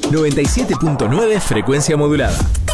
97.9 frecuencia modulada.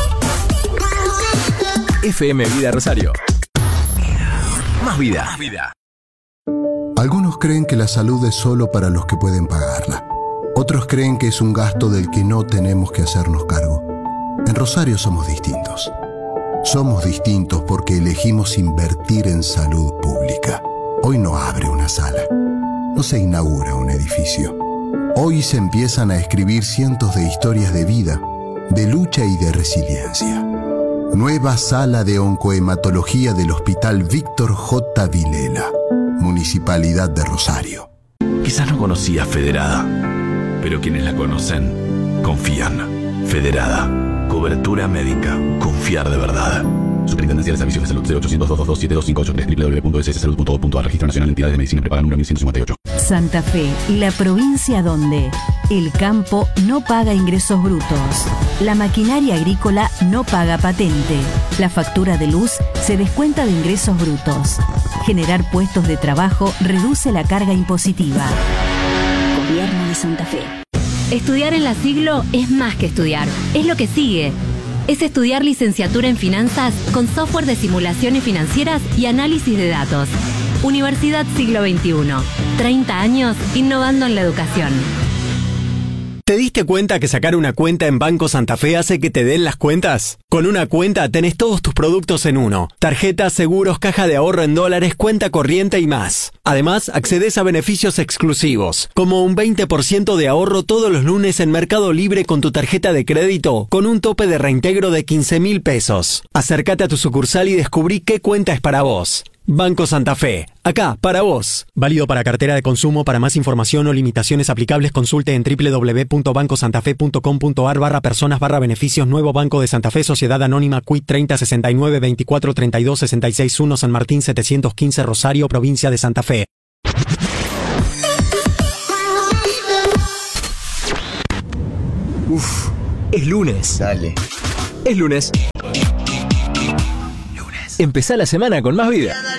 FM Vida Rosario. Más vida. Más vida. Algunos creen que la salud es solo para los que pueden pagarla. Otros creen que es un gasto del que no tenemos que hacernos cargo. En Rosario somos distintos. Somos distintos porque elegimos invertir en salud pública. Hoy no abre una sala. No se inaugura un edificio. Hoy se empiezan a escribir cientos de historias de vida, de lucha y de resiliencia. Nueva sala de oncohematología del Hospital Víctor J. Vilela, Municipalidad de Rosario. Quizás no conocías Federada, pero quienes la conocen, confían. Federada. Cobertura médica. Confiar de verdad. Superintendencia de Servicios de Salud 0800-222-7258 www.sssalud.gov.ar. Registro Nacional de Entidades de Medicina Prepaga número 1158. Santa Fe, la provincia donde el campo no paga ingresos brutos, la maquinaria agrícola no paga patente, la factura de luz se descuenta de ingresos brutos. Generar puestos de trabajo reduce la carga impositiva. Gobierno de Santa Fe. Estudiar en la Siglo es más que estudiar, es lo que sigue. Es estudiar licenciatura en finanzas con software de simulaciones financieras y análisis de datos. Universidad Siglo XXI. 30 años innovando en la educación. ¿Te diste cuenta que sacar una cuenta en Banco Santa Fe hace que te den las cuentas? Con una cuenta tenés todos tus productos en uno. Tarjetas, seguros, caja de ahorro en dólares, cuenta corriente y más. Además, accedes a beneficios exclusivos, como un 20% de ahorro todos los lunes en Mercado Libre con tu tarjeta de crédito, con un tope de reintegro de 15.000 pesos. Acércate a tu sucursal y descubrí qué cuenta es para vos. Banco Santa Fe, acá, para vos. Válido para cartera de consumo. Para más información o limitaciones aplicables, consulte en www.bancosantafe.com.ar/personas/beneficios. Nuevo Banco de Santa Fe, Sociedad Anónima, Quit 3069 24 32 66 1, San Martín 715, Rosario, provincia de Santa Fe. Uf, es lunes. Dale. Es lunes. Empezá la semana con más vida.